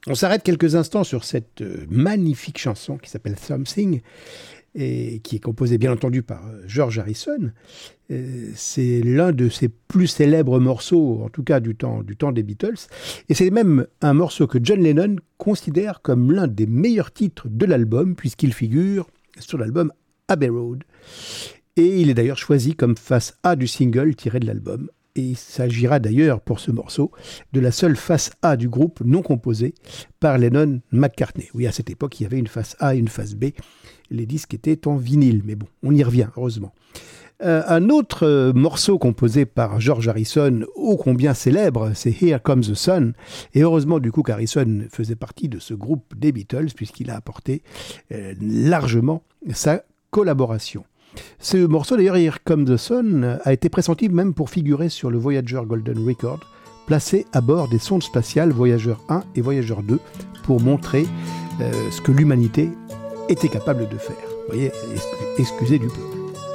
On s'arrête quelques instants sur cette magnifique chanson qui s'appelle Something et qui est composée bien entendu par George Harrison. C'est l'un de ses plus célèbres morceaux, en tout cas du temps des Beatles. Et c'est même un morceau que John Lennon considère comme l'un des meilleurs titres de l'album, puisqu'il figure sur l'album Abbey Road. Et il est d'ailleurs choisi comme face A du single tiré de l'album. Et il s'agira d'ailleurs pour ce morceau de la seule face A du groupe non composée par Lennon-McCartney. Oui, à cette époque, il y avait une face A et une face B. Les disques étaient en vinyle, mais bon, on y revient, heureusement. Un autre morceau composé par George Harrison, ô combien célèbre, c'est Here Comes the Sun. Et heureusement, du coup, qu'Harrison faisait partie de ce groupe des Beatles, puisqu'il a apporté largement sa collaboration. Ce morceau, d'ailleurs, Here Comes the Sun, a été pressenti même pour figurer sur le Voyager Golden Record, placé à bord des sondes spatiales Voyager 1 et Voyager 2, pour montrer ce que l'humanité était capable de faire. Vous voyez, excusez du peu.